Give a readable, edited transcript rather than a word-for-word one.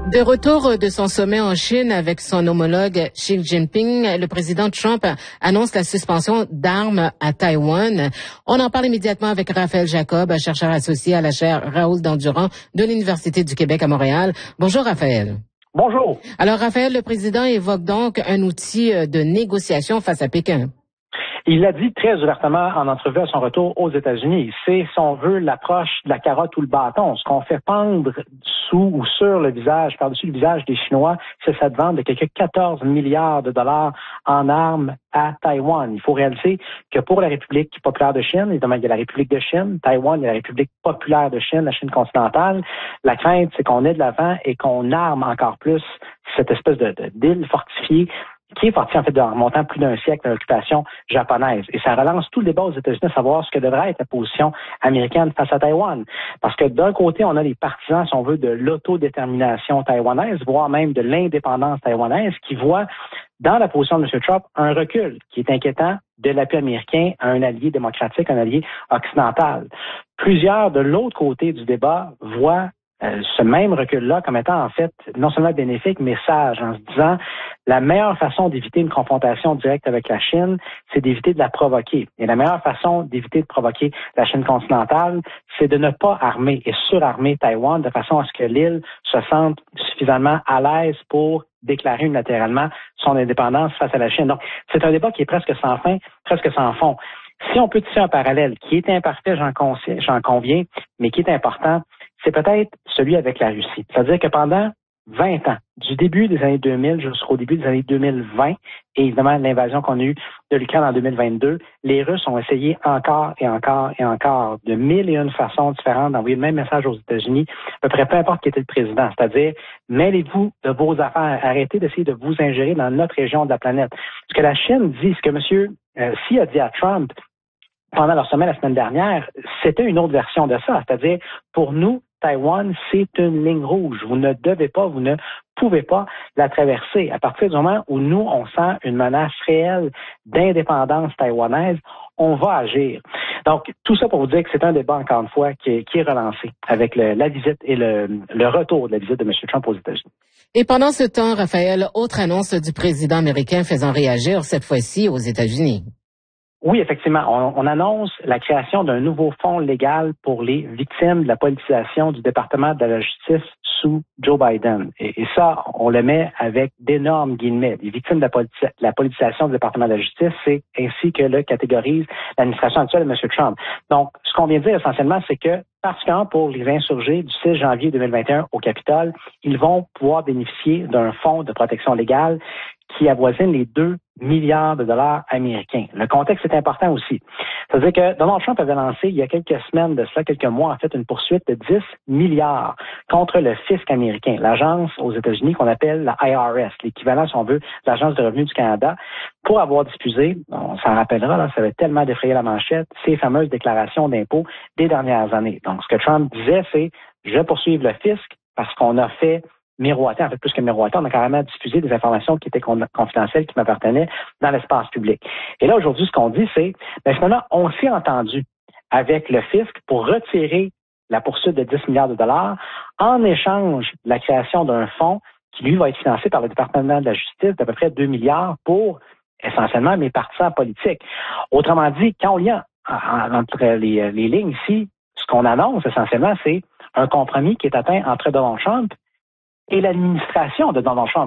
De retour de son sommet en Chine avec son homologue Xi Jinping, le président Trump annonce la suspension d'armes à Taïwan. On en parle immédiatement avec Raphaël Jacob, chercheur associé à la chaire Raoul Dandurand de l'Université du Québec à Montréal. Bonjour Raphaël. Bonjour. Alors Raphaël, le président évoque donc un outil de négociation face à Pékin. Il l'a dit très ouvertement en entrevue à son retour aux États-Unis. C'est, si on veut, l'approche de la carotte ou le bâton. Ce qu'on fait pendre sous ou sur le visage, par-dessus le visage des Chinois, c'est cette vente de quelques 14 milliards de dollars en armes à Taïwan. Il faut réaliser que pour la République populaire de Chine, évidemment, il y a la République de Chine, Taïwan, il y a la République populaire de Chine, la Chine continentale. La crainte, c'est qu'on ait de l'avant et qu'on arme encore plus cette espèce d'île fortifiée qui est parti en fait de remontant plus d'un siècle de l'occupation japonaise. Et ça relance tout le débat aux États-Unis à savoir ce que devrait être la position américaine face à Taïwan. Parce que d'un côté, on a les partisans, si on veut, de l'autodétermination taïwanaise, voire même de l'indépendance taïwanaise, qui voient dans la position de M. Trump un recul qui est inquiétant de l'appui américain à un allié démocratique, un allié occidental. Plusieurs de l'autre côté du débat voient ce même recul-là comme étant en fait non seulement bénéfique, mais sage, en se disant la meilleure façon d'éviter une confrontation directe avec la Chine, c'est d'éviter de la provoquer. Et la meilleure façon d'éviter de provoquer la Chine continentale, c'est de ne pas armer et surarmer Taïwan de façon à ce que l'île se sente suffisamment à l'aise pour déclarer unilatéralement son indépendance face à la Chine. Donc, c'est un débat qui est presque sans fin, presque sans fond. Si on peut tisser un parallèle qui est imparfait, j'en conviens, mais qui est important, c'est peut-être celui avec la Russie. C'est-à-dire que pendant 20 ans, du début des années 2000 jusqu'au début des années 2020, et évidemment l'invasion qu'on a eue de l'Ukraine en 2022, les Russes ont essayé encore et encore et encore de 1001 façons différentes d'envoyer le même message aux États-Unis, à peu près peu importe qui était le président. C'est-à-dire, mêlez-vous de vos affaires, arrêtez d'essayer de vous ingérer dans notre région de la planète. Ce que la Chine dit, ce que M. Xi a dit à Trump pendant leur sommet la semaine dernière, c'était une autre version de ça. C'est-à-dire, pour nous, Taïwan, c'est une ligne rouge. Vous ne devez pas, vous ne pouvez pas la traverser. À partir du moment où nous, on sent une menace réelle d'indépendance taïwanaise, on va agir. Donc, tout ça pour vous dire que c'est un débat, encore une fois, qui est relancé avec la visite et le retour de la visite de M. Trump aux États-Unis. Et pendant ce temps, Raphaël, autre annonce du président américain faisant réagir, cette fois-ci aux États-Unis. Oui, effectivement. On annonce la création d'un nouveau fonds légal pour les victimes de la politisation du département de la justice sous Joe Biden. Et ça, on le met avec d'énormes guillemets. Les victimes de la politisation du département de la justice, c'est ainsi que le catégorise l'administration actuelle de M. Trump. Donc, ce qu'on vient de dire essentiellement, c'est que particulièrement pour les insurgés du 6 janvier 2021 au Capitole, ils vont pouvoir bénéficier d'un fonds de protection légale qui avoisine les 2 milliards de dollars américains. Le contexte est important aussi. C'est-à-dire que Donald Trump avait lancé il y a quelques semaines de cela, quelques mois, en fait, une poursuite de 10 milliards contre le fisc américain, l'agence aux États-Unis qu'on appelle la IRS, l'équivalent, si on veut, de l'Agence de revenus du Canada, pour avoir diffusé, on s'en rappellera, là, ça avait tellement défrayé la manchette, ces fameuses déclarations d'impôts des dernières années. Donc, ce que Trump disait, c'est « je vais poursuivre le fisc parce qu'on a fait miroiter, en fait, plus que miroiter, on a carrément diffusé des informations qui étaient confidentielles, qui m'appartenaient dans l'espace public. » Et là, aujourd'hui, ce qu'on dit, c'est, finalement, on s'est entendu avec le fisc pour retirer la poursuite de 10 milliards de dollars en échange de la création d'un fonds qui, lui, va être financé par le département de la justice d'à peu près 2 milliards pour, essentiellement, mes partisans politiques. Autrement dit, quand on lit entre les lignes ici, ce qu'on annonce, essentiellement, c'est un compromis qui est atteint entre Donald Trump et l'administration de Donald Trump.